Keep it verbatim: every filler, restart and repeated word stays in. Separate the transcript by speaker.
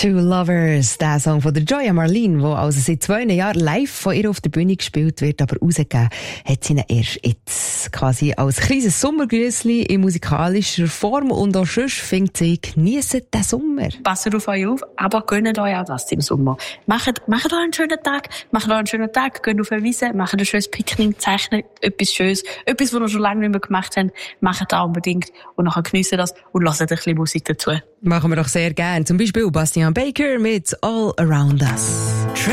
Speaker 1: Two Lovers, der Song von der Joya Marlene, der also seit zwei Jahren live von ihr auf der Bühne gespielt wird, aber rausgegeben hat sie ihn erst jetzt. Quasi als kleines Sommergrüssli in musikalischer Form und auch sonst findet sie, geniessen den Sommer.
Speaker 2: Passt auf euch auf, aber gönnt euch auch das im Sommer. Macht, macht euch einen schönen Tag, macht euch einen schönen Tag, geht auf eine Wiese, macht ein schönes Picknick, zeichnet etwas Schönes, etwas, was ihr schon lange nicht mehr gemacht habt, macht das unbedingt und nachher geniessen das und lasst ein bisschen Musik dazu.
Speaker 1: Machen wir doch sehr gern. Zum Beispiel Bastian Baker mit All Around Us.